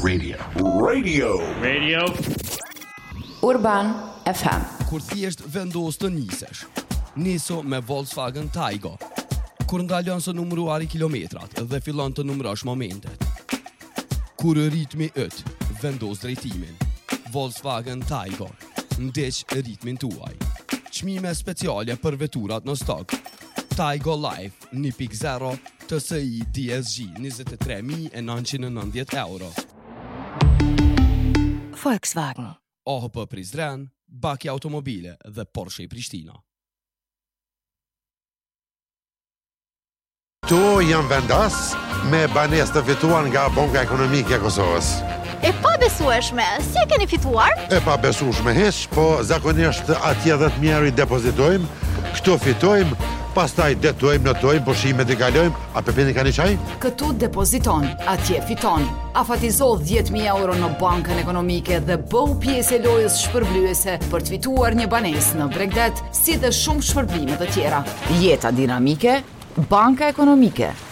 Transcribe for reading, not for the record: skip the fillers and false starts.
Radio. Urban FM. Kur thjesht vendos të nisesh, niso me Volkswagen Taygo. Kur ndalon së numëruari kilometrat dhe fillon të numërosh momentet. Kur ritmi yt vendos drejtimin. Volkswagen Taygo. Ndeq ritmin tuaj. Çmime speciale për veturat në stok. Taygo Life 1.0 TSI DSG 23.990 euro. Volkswagen. OHP Prizren, Baki Automobile dhe Porsche Prishtina. Tu jam vendas me banesë të fituar nga Banka Ekonomike e Kosovës. E pa besueshme, si e keni fituar? E pa besueshme heq, po zakonisht atje 10.000 euro i depozitojmë, këtu fitojmë, pastaj detojmë, notojmë, pushimet i kalojmë, a pepeni ka një çaj? Këtu depoziton, atje fiton. Afatizo 10.000 euro në Bankën Ekonomike dhe bëu pjesë e lojës shpërblyese për të fituar një banesë në Bregdet, si dhe shumë shpërblime të tjera. Jeta dinamike, Banka Ekonomike.